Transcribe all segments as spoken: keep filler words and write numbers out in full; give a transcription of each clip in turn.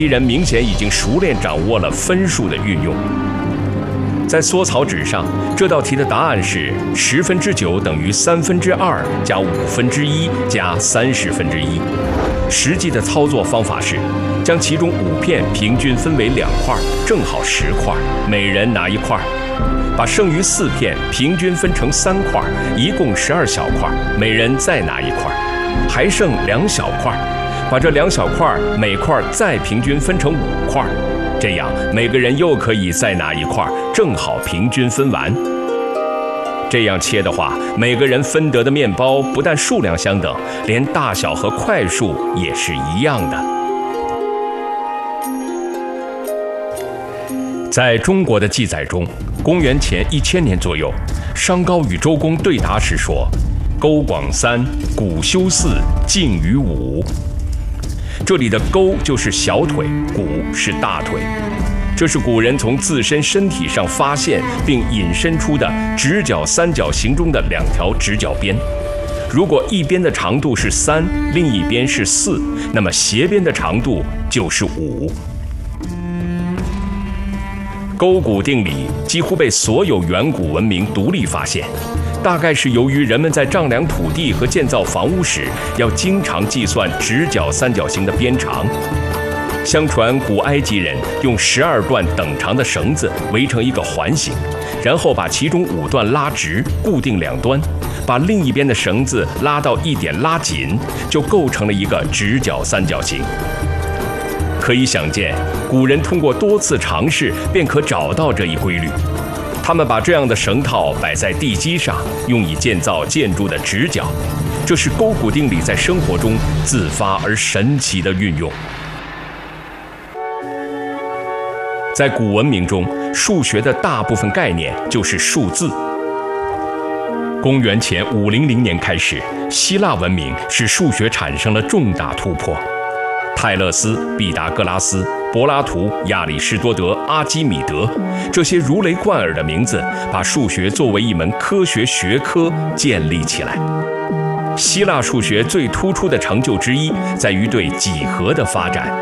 人明显已经熟练掌握了分数的运用。在缩草纸上，这道题的答案是十分之九等于三分之二加五分之一加三十分之一。实际的操作方法是，将其中五片平均分为两块，正好十块，每人拿一块。把剩余四片平均分成三块，一共十二小块，每人再拿一块，还剩两小块。把这两小块每块再平均分成五块，这样每个人又可以再拿一块，正好平均分完。这样切的话，每个人分得的面包不但数量相等，连大小和块数也是一样的。在中国的记载中，公元前一千年左右，商高与周公对答时说：“勾广三，古修四，敬于五。”这里的勾就是小腿，股是大腿，这是古人从自身身体上发现并引申出的直角三角形中的两条直角边。如果一边的长度是三，另一边是四，那么斜边的长度就是五。勾股定理几乎被所有远古文明独立发现，大概是由于人们在丈量土地和建造房屋时，要经常计算直角三角形的边长。相传古埃及人用十二段等长的绳子围成一个环形，然后把其中五段拉直，固定两端，把另一边的绳子拉到一点拉紧，就构成了一个直角三角形。可以想见，古人通过多次尝试便可找到这一规律。他们把这样的绳套摆在地基上，用以建造建筑的直角。这是勾股定理在生活中自发而神奇的运用。在古文明中，数学的大部分概念就是数字。公元前五零零年开始，希腊文明使数学产生了重大突破。泰勒斯、毕达哥拉斯、柏拉图、亚里士多德、阿基米德，这些如雷贯耳的名字，把数学作为一门科学学科建立起来。希腊数学最突出的成就之一，在于对几何的发展。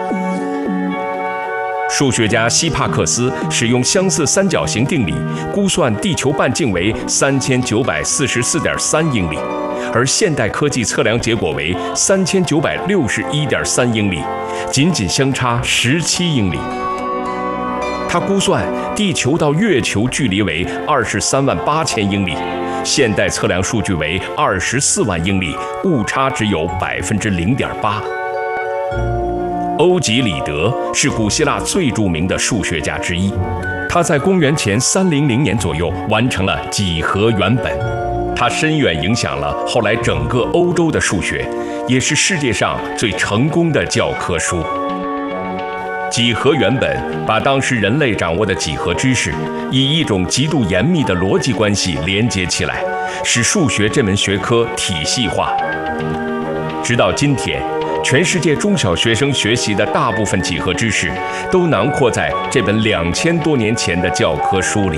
数学家希帕克斯使用相似三角形定理，估算地球半径为三千九百四十四点三英里。而现代科技测量结果为三千九百六十一点三英里，仅仅相差十七英里。他估算地球到月球距离为二十三万八千英里，现代测量数据为二十四万英里，误差只有百分之零点八。欧几里得是古希腊最著名的数学家之一，他在公元前三零零年左右完成了几何原本。它深远影响了后来整个欧洲的数学，也是世界上最成功的教科书。几何原本把当时人类掌握的几何知识，以一种极度严密的逻辑关系连接起来，使数学这门学科体系化。直到今天，全世界中小学生学习的大部分几何知识，都囊括在这本两千多年前的教科书里。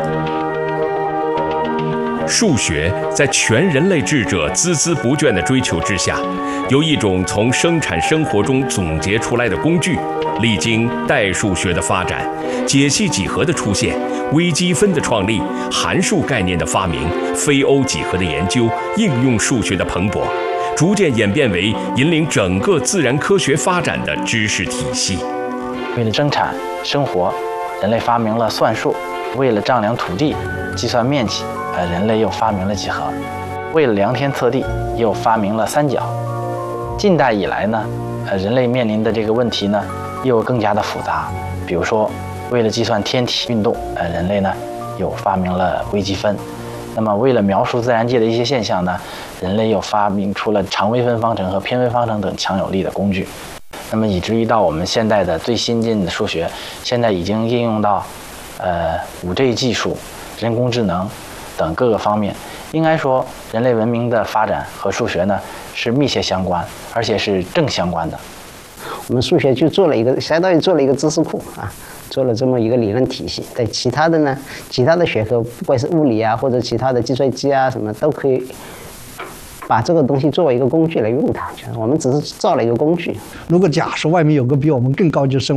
数学在全人类智者孜孜不倦的追求之下，由一种从生产生活中总结出来的工具，历经代数学的发展、解析几何的出现、微积分的创立、函数概念的发明、非欧几何的研究、应用数学的蓬勃，逐渐演变为引领整个自然科学发展的知识体系。 为了生产生活，人类发明了算术；为了丈量土地、计算面积，呃，人类又发明了几何；为了量天测地，又发明了三角。近代以来呢，呃，人类面临的这个问题呢，又更加的复杂。比如说，为了计算天体运动，呃，人类呢又发明了微积分。那么，为了描述自然界的一些现象呢，人类又发明出了常微分方程和偏微方程等强有力的工具。那么，以至于到我们现在的最新进的数学，现在已经应用到呃五 G 技术、人工智能等各个方面。应该说，人类文明的发展和数学呢是密切相关，而且是正相关的。 我们数学就做了一个，相当于做了一个知识库啊，做了这么一个理论体系。对其他的呢，其他的学科，不管是物理啊，或者其他的计算机啊什么，都可以把这个东西作为一个工具来用它。我们只是造了一个工具。 如果假设外面有个比我们更高级的生物，